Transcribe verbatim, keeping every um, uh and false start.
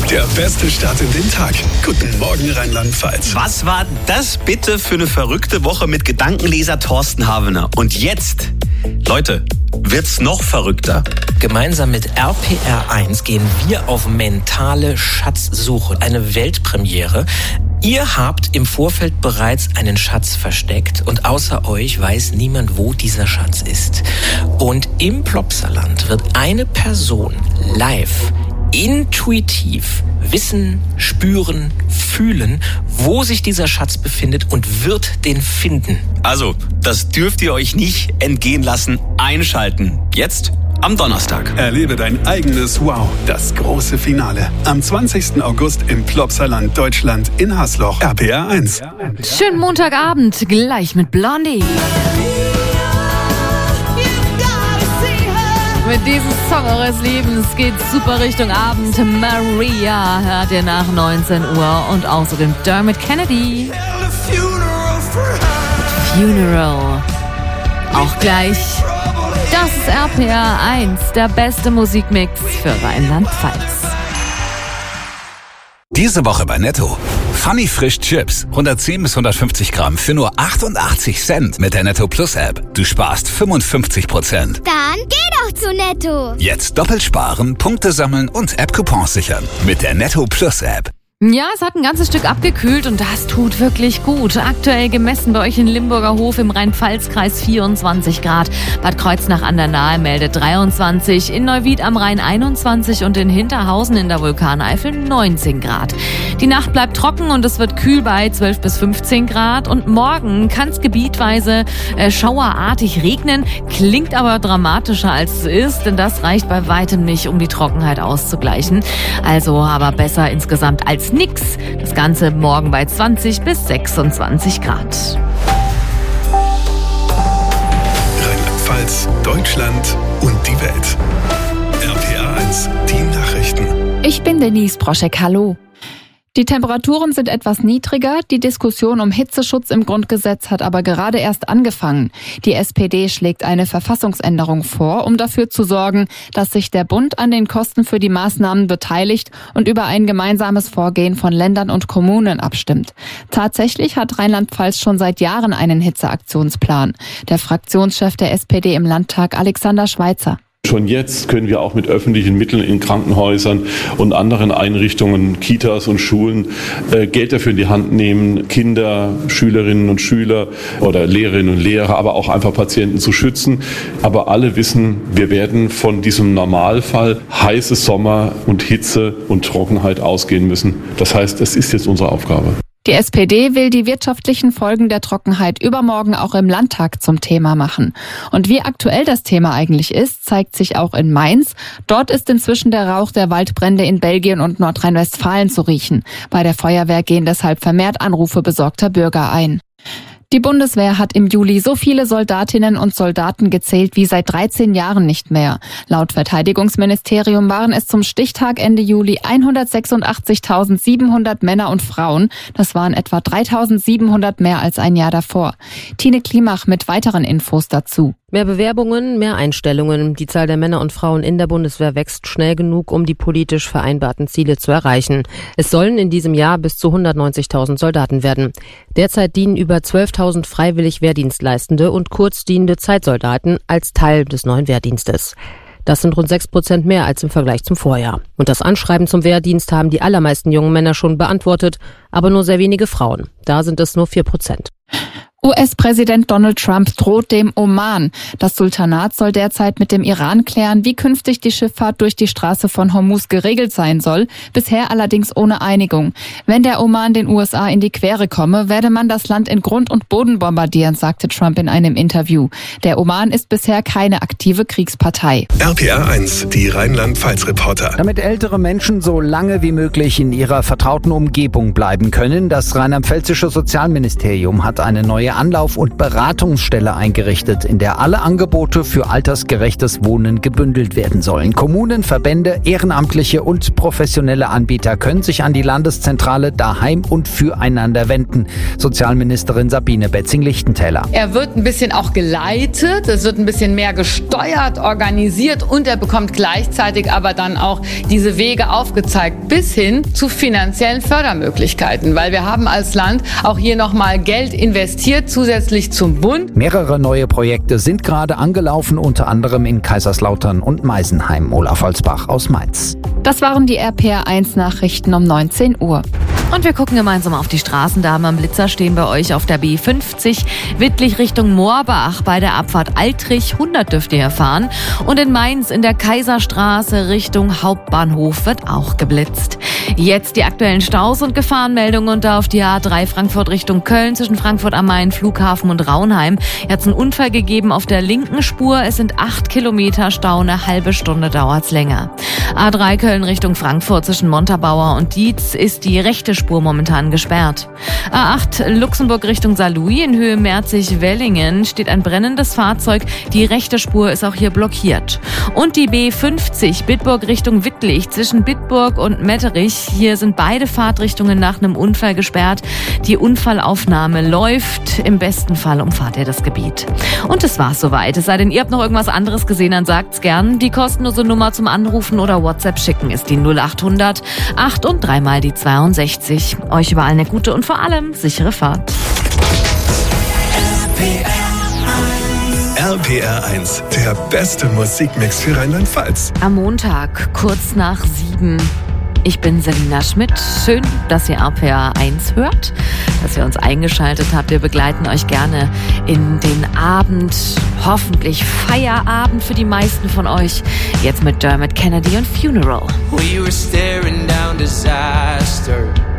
Der beste Start in den Tag. Guten Morgen, Rheinland-Pfalz. Was war das bitte für eine verrückte Woche mit Gedankenleser Thorsten Havener? Und jetzt, Leute, wird's noch verrückter. Gemeinsam mit R P R eins gehen wir auf mentale Schatzsuche. Eine Weltpremiere. Ihr habt im Vorfeld bereits einen Schatz versteckt und außer euch weiß niemand, wo dieser Schatz ist. Und im Plopsaland wird eine Person live, intuitiv wissen, spüren, fühlen, wo sich dieser Schatz befindet und wird den finden. Also, das dürft ihr euch nicht entgehen lassen. Einschalten. Jetzt am Donnerstag. Erlebe dein eigenes Wow, das große Finale. Am zwanzigsten August im Plopsaland Deutschland in Hasloch. R P R eins. Schönen Montagabend, gleich mit Blondie. Mit diesem Song eures Lebens geht's super Richtung Abend. Maria hört ihr nach neunzehn Uhr und außerdem Dermot Kennedy. Funeral. Auch gleich. Das ist R P R eins, der beste Musikmix für Rheinland-Pfalz. Diese Woche bei Netto. Funny Frisch Chips. hundertzehn bis hundertfünfzig Gramm für nur achtundachtzig Cent mit der Netto Plus App. Du sparst fünfundfünfzig Prozent. Dann geh doch zu Netto. Jetzt doppelt sparen, Punkte sammeln und App-Coupons sichern. Mit der Netto Plus App. Ja, es hat ein ganzes Stück abgekühlt und das tut wirklich gut. Aktuell gemessen bei euch in Limburger Hof im Rhein-Pfalz-Kreis vierundzwanzig Grad. Bad Kreuznach an der Nahe meldet dreiundzwanzig, in Neuwied am Rhein einundzwanzig und in Hinterhausen in der Vulkaneifel neunzehn Grad. Die Nacht bleibt trocken und es wird kühl bei zwölf bis fünfzehn Grad. Und morgen kann es gebietweise äh, schauerartig regnen, klingt aber dramatischer als es ist, denn das reicht bei weitem nicht, um die Trockenheit auszugleichen. Also aber besser insgesamt als nix. Das Ganze morgen bei zwanzig bis sechsundzwanzig Grad. Rheinland-Pfalz, Deutschland und die Welt. R P R eins, die Nachrichten. Ich bin Denise Broschek, hallo. Die Temperaturen sind etwas niedriger, die Diskussion um Hitzeschutz im Grundgesetz hat aber gerade erst angefangen. Die S P D schlägt eine Verfassungsänderung vor, um dafür zu sorgen, dass sich der Bund an den Kosten für die Maßnahmen beteiligt und über ein gemeinsames Vorgehen von Ländern und Kommunen abstimmt. Tatsächlich hat Rheinland-Pfalz schon seit Jahren einen Hitzeaktionsplan. Der Fraktionschef der S P D im Landtag, Alexander Schweitzer. Schon jetzt können wir auch mit öffentlichen Mitteln in Krankenhäusern und anderen Einrichtungen, Kitas und Schulen äh, Geld dafür in die Hand nehmen, Kinder, Schülerinnen und Schüler oder Lehrerinnen und Lehrer, aber auch einfach Patienten zu schützen. Aber alle wissen, wir werden von diesem Normalfall heiße Sommer und Hitze und Trockenheit ausgehen müssen. Das heißt, es ist jetzt unsere Aufgabe. Die S P D will die wirtschaftlichen Folgen der Trockenheit übermorgen auch im Landtag zum Thema machen. Und wie aktuell das Thema eigentlich ist, zeigt sich auch in Mainz. Dort ist inzwischen der Rauch der Waldbrände in Belgien und Nordrhein-Westfalen zu riechen. Bei der Feuerwehr gehen deshalb vermehrt Anrufe besorgter Bürger ein. Die Bundeswehr hat im Juli so viele Soldatinnen und Soldaten gezählt wie seit dreizehn Jahren nicht mehr. Laut Verteidigungsministerium waren es zum Stichtag Ende Juli hundertsechsundachtzigtausendsiebenhundert Männer und Frauen. Das waren etwa dreitausendsiebenhundert mehr als ein Jahr davor. Tine Klimach mit weiteren Infos dazu. Mehr Bewerbungen, mehr Einstellungen. Die Zahl der Männer und Frauen in der Bundeswehr wächst schnell genug, um die politisch vereinbarten Ziele zu erreichen. Es sollen in diesem Jahr bis zu hundertneunzigtausend Soldaten werden. Derzeit dienen über zwölftausend freiwillig Wehrdienstleistende und kurzdienende Zeitsoldaten als Teil des neuen Wehrdienstes. Das sind rund sechs Prozent mehr als im Vergleich zum Vorjahr. Und das Anschreiben zum Wehrdienst haben die allermeisten jungen Männer schon beantwortet, aber nur sehr wenige Frauen. Da sind es nur vier Prozent. U S-Präsident Donald Trump droht dem Oman. Das Sultanat soll derzeit mit dem Iran klären, wie künftig die Schifffahrt durch die Straße von Hormuz geregelt sein soll, bisher allerdings ohne Einigung. Wenn der Oman den U S A in die Quere komme, werde man das Land in Grund und Boden bombardieren, sagte Trump in einem Interview. Der Oman ist bisher keine aktive Kriegspartei. R P R eins, die Rheinland-Pfalz-Reporter. Damit ältere Menschen so lange wie möglich in ihrer vertrauten Umgebung bleiben können, das rheinland-pfälzische Sozialministerium hat eine neue neue Anlauf- und Beratungsstelle eingerichtet, in der alle Angebote für altersgerechtes Wohnen gebündelt werden sollen. Kommunen, Verbände, Ehrenamtliche und professionelle Anbieter können sich an die Landeszentrale Daheim und Füreinander wenden. Sozialministerin Sabine Betzing-Lichtentäler. Er wird ein bisschen auch geleitet, es wird ein bisschen mehr gesteuert, organisiert und er bekommt gleichzeitig aber dann auch diese Wege aufgezeigt bis hin zu finanziellen Fördermöglichkeiten, weil wir haben als Land auch hier nochmal Geld investiert, zusätzlich zum Bund. Mehrere neue Projekte sind gerade angelaufen, unter anderem in Kaiserslautern und Meisenheim. Olaf Holzbach aus Mainz. Das waren die R P R eins Nachrichten um neunzehn Uhr. Und wir gucken gemeinsam auf die Straßen. Da am Blitzer stehen bei euch auf der B fünfzig, Wittlich Richtung Moorbach bei der Abfahrt Altrich. hundert dürft ihr fahren. Und in Mainz in der Kaiserstraße Richtung Hauptbahnhof wird auch geblitzt. Jetzt die aktuellen Staus und Gefahrenmeldungen und da auf die A drei Frankfurt Richtung Köln zwischen Frankfurt am Main, Flughafen und Raunheim. Hier hat es einen Unfall gegeben auf der linken Spur. Es sind acht Kilometer Stau, eine halbe Stunde dauert's länger. A drei Köln Richtung Frankfurt zwischen Montabaur und Dietz ist die rechte Spur momentan gesperrt. A acht Luxemburg Richtung Saarlouis in Höhe Merzig-Wellingen steht ein brennendes Fahrzeug. Die rechte Spur ist auch hier blockiert. Und die B fünfzig Bitburg Richtung Wittlich zwischen Bitburg und Metterich. Hier sind beide Fahrtrichtungen nach einem Unfall gesperrt. Die Unfallaufnahme läuft. Im besten Fall umfahrt ihr das Gebiet. Und es war's soweit. Es sei denn, ihr habt noch irgendwas anderes gesehen, dann sagt's gern. Die kostenlose Nummer zum Anrufen oder WhatsApp schicken ist die null acht hundert acht und dreimal die zweiundsechzig. Euch überall eine gute und vor allem sichere Fahrt. R P R eins, der beste Musikmix für Rheinland-Pfalz. Am Montag, kurz nach sieben. Ich bin Selina Schmidt. Schön, dass ihr R P R eins hört, dass ihr uns eingeschaltet habt. Wir begleiten euch gerne in den Abend, hoffentlich Feierabend für die meisten von euch. Jetzt mit Dermot Kennedy und Funeral. We were staring down disaster.